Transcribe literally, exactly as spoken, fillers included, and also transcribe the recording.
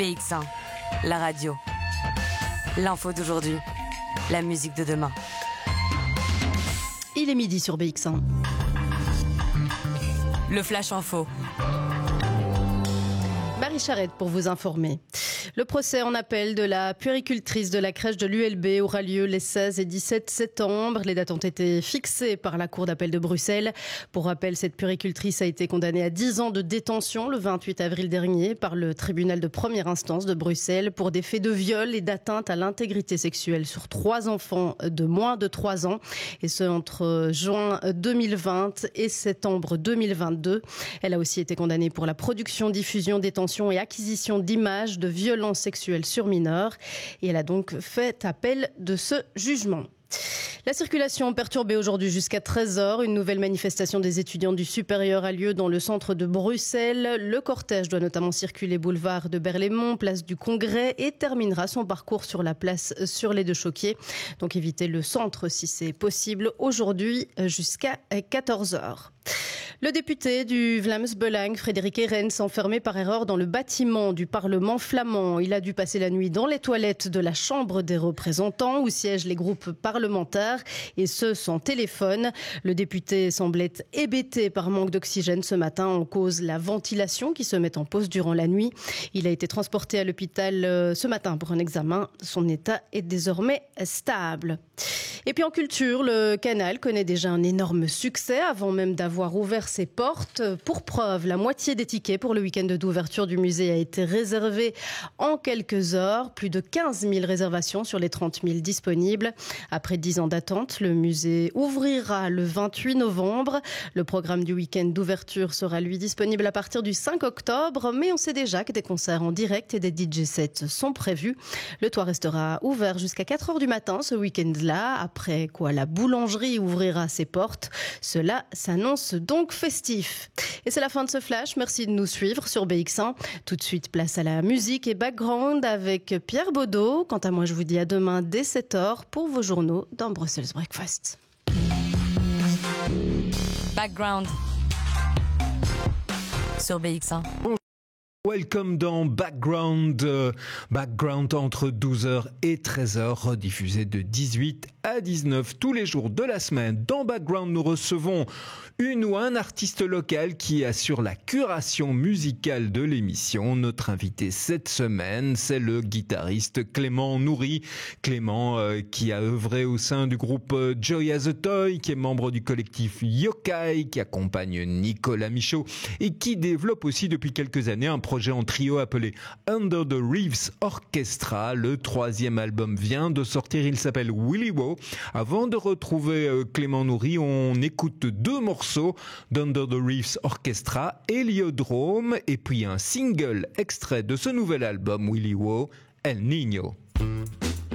B X un, la radio. L'info d'aujourd'hui, la musique de demain. Il est midi sur B X un. Le Flash Info. Marie Charette pour vous informer. Le procès en appel de la puéricultrice de la crèche de l'U L B aura lieu les seize et dix-sept septembre. Les dates ont été fixées par la Cour d'appel de Bruxelles. Pour rappel, cette puéricultrice a été condamnée à dix ans de détention le vingt-huit avril dernier par le tribunal de première instance de Bruxelles pour des faits de viol et d'atteinte à l'intégrité sexuelle sur trois enfants de moins de trois ans. Et ce, entre juin deux mille vingt et septembre deux mille vingt-deux. Elle a aussi été condamnée pour la production, diffusion, détention et acquisition d'images de violences sexuelles sur mineurs. Et elle a donc fait appel de ce jugement. La circulation perturbée aujourd'hui jusqu'à treize heures. Une nouvelle manifestation des étudiants du supérieur a lieu dans le centre de Bruxelles. Le cortège doit notamment circuler boulevard de Berlaymont, place du Congrès et terminera son parcours sur la place sur les deux Choquiers. Donc évitez le centre si c'est possible aujourd'hui jusqu'à quatorze heures. Le député du Vlaams-Belang, Frédéric Herrens, enfermé par erreur dans le bâtiment du Parlement flamand. Il a dû passer la nuit dans les toilettes de la Chambre des représentants où siègent les groupes parlementaires et ce sans téléphone. Le député semblait hébété par manque d'oxygène ce matin, en cause la ventilation qui se met en pause durant la nuit. Il a été transporté à l'hôpital ce matin pour un examen. Son état est désormais stable. Et puis en culture, le Canal connaît déjà un énorme succès avant même d'avoir ouvert ses portes. Pour preuve, la moitié des tickets pour le week-end d'ouverture du musée a été réservée en quelques heures. Plus de quinze mille réservations sur les trente mille disponibles. Après dix ans d'attente, le musée ouvrira le vingt-huit novembre. Le programme du week-end d'ouverture sera lui disponible à partir du cinq octobre. Mais on sait déjà que des concerts en direct et des D J sets sont prévus. Le toit restera ouvert jusqu'à quatre heures du matin ce week-end-là. Après quoi, la boulangerie ouvrira ses portes. Cela s'annonce donc festif. Et c'est la fin de ce flash. Merci de nous suivre sur B X un. Tout de suite, place à la musique et background avec Pierre Baudot. Quant à moi, je vous dis à demain dès sept heures pour vos journaux dans Brussels Breakfast. Background sur B X un. Welcome dans Background, euh, Background entre douze heures et treize heures, rediffusé de dix-huit à dix-neuf tous les jours de la semaine. Dans Background, nous recevons une ou un artiste local qui assure la curation musicale de l'émission. Notre invité cette semaine, c'est le guitariste Clément Nourry. Clément euh, qui a œuvré au sein du groupe Joy as a Toy, qui est membre du collectif Yokai, qui accompagne Nicolas Michaud et qui développe aussi depuis quelques années un projet en trio appelé Under the Reefs Orchestra. Le troisième album vient de sortir, il s'appelle Willy Wo. Avant de retrouver euh, Clément Nourry, on écoute deux morceaux d'Under the Reefs Orchestra, Héliodrome, et puis un single extrait de ce nouvel album Willy Wo, El Niño.